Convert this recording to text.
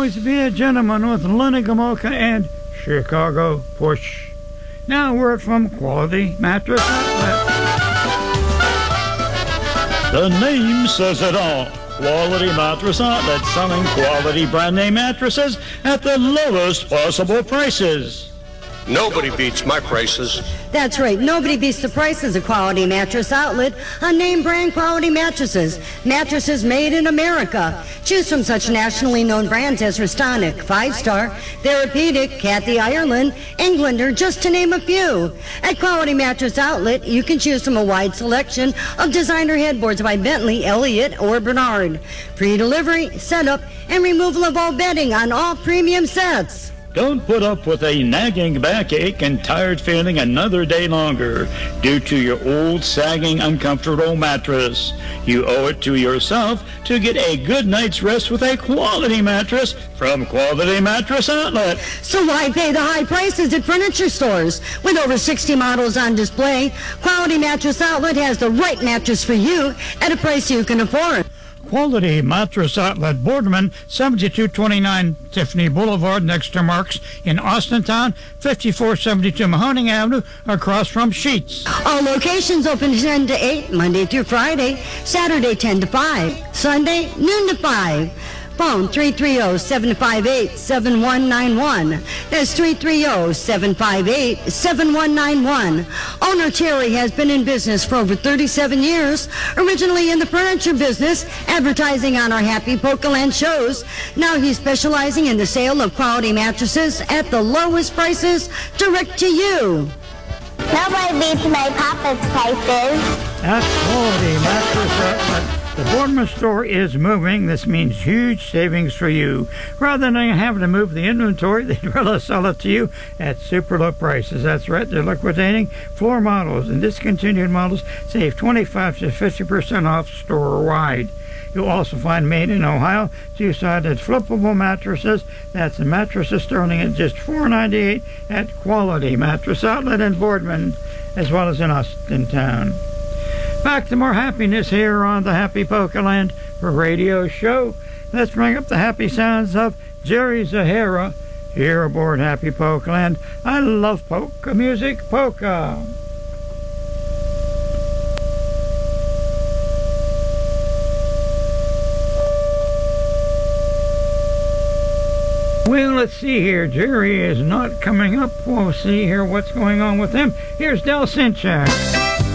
always be a gentleman with Lenny Gomulka and Chicago Push. Now a word from Quality Mattress Outlet. The name says it all. Quality Mattress Outlet, selling quality brand name mattresses at the lowest possible prices. Nobody beats my prices. That's right. Nobody beats the prices of Quality Mattress Outlet on name brand quality mattresses. Mattresses made in America. Choose from such nationally known brands as Restonic, 5-Star, Therapeutic, Kathy Ireland, Englander, just to name a few. At Quality Mattress Outlet, you can choose from a wide selection of designer headboards by Bentley, Elliott, or Bernard. Pre-delivery, setup, and removal of all bedding on all premium sets. Don't put up with a nagging backache and tired feeling another day longer due to your old, sagging, uncomfortable mattress. You owe it to yourself to get a good night's rest with a quality mattress from Quality Mattress Outlet. So why pay the high prices at furniture stores? With over 60 models on display, Quality Mattress Outlet has the right mattress for you at a price you can afford. Quality Mattress Outlet, Boardman, 7229 Tiffany Boulevard, next to Mark's in Austintown, 5472 Mahoning Avenue, across from Sheets. All locations open 10 to 8, Monday through Friday, Saturday 10 to 5, Sunday noon to 5. Phone 330-758-7191. That's 330-758-7191. Owner Terry has been in business for over 37 years, originally in the furniture business, advertising on our Happy Pokeland shows. Now he's specializing in the sale of quality mattresses at the lowest prices, direct to you. Nobody beats my papa's prices. At Quality Mattress Outlet. The Boardman store is moving. This means huge savings for you. Rather than having to move the inventory, they'd rather sell it to you at super low prices. That's right, they're liquidating floor models and discontinued models. Save 25 to 50% off store-wide. You'll also find made in Ohio, two-sided flippable mattresses. That's the mattresses starting at just $4.98 at Quality Mattress Outlet in Boardman, as well as in Austintown. Back to more happiness here on the Happy Pokeland radio show. Let's bring up the happy sounds of Jerry Zahara here aboard Happy Pokeland. I love polka music, polka. Well, let's see here. Jerry is not coming up. We'll see here what's going on with him. Here's Del Sinchak.